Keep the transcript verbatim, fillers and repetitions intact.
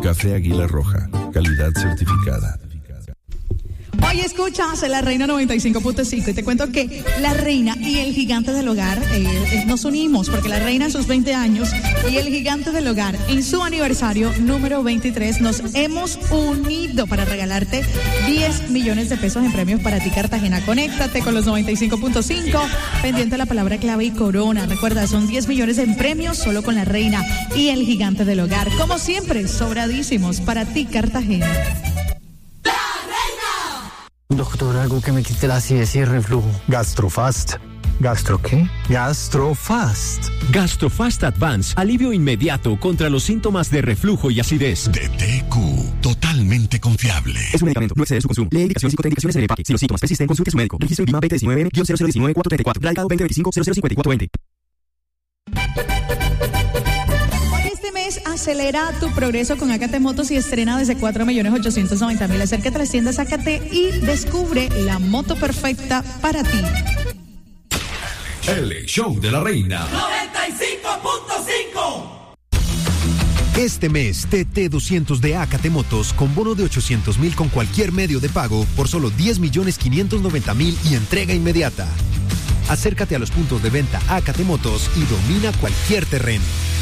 Café Águila Roja, calidad certificada. Hoy escuchas La Reina noventa y cinco punto cinco y te cuento que La Reina y el Gigante del Hogar eh, nos unimos porque La Reina en sus veinte años y el Gigante del Hogar en su aniversario número veintitrés nos hemos unido para regalarte diez millones de pesos en premios para ti, Cartagena. Conéctate con los noventa y cinco punto cinco, pendiente la palabra clave y corona. Recuerda, son diez millones en premios solo con La Reina y el Gigante del Hogar. Como siempre, sobradísimos para ti, Cartagena. Doctor, algo que me quite la acidez y el reflujo. Gastrofast. ¿Gastro qué? Gastrofast. Gastrofast Advance, alivio inmediato contra los síntomas de reflujo y acidez. De T Q, totalmente confiable. Es un medicamento, no excede su consumo. Lee indicaciones y contraindicaciones en el empaque. Si los síntomas persisten, consulte a su médico. Registro INVIMA veinte diecinueve cero cero uno nueve cuatro tres cuatro. Radicado veinte veinticinco cero cero cincuenta y cuatro veinte. Acelera tu progreso con Ácate Motos y estrena desde cuatro millones ochocientos noventa mil. Acércate a las tiendas Ácate y descubre la moto perfecta para ti. El show de la reina. noventa y cinco punto cinco. Este mes, T T doscientos de Ácate Motos con bono de ochocientos mil con cualquier medio de pago por solo diez millones quinientos noventa mil y entrega inmediata. Acércate a los puntos de venta Ácate Motos y domina cualquier terreno.